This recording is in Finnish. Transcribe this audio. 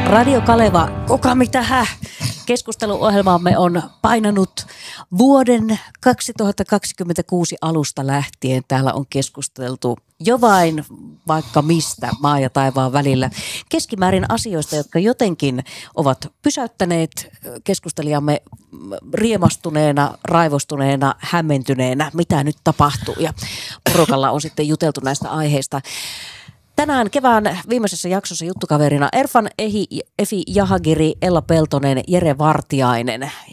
Radio Kaleva, kuka mitä keskusteluohjelmaamme on painanut vuoden 2026 alusta lähtien. Täällä on keskusteltu jo vain vaikka mistä maa ja taivaan välillä. Keskimäärin asioista, jotka jotenkin ovat pysäyttäneet keskustelijamme riemastuneena, raivostuneena, hämmentyneenä, mitä nyt tapahtuu. Ja porukalla on sitten juteltu näistä aiheista. Tänään kevään viimeisessä jaksossa juttukaverina Erfan Efi Jahangiri, Ella Peltonen, Jere Vartiainen.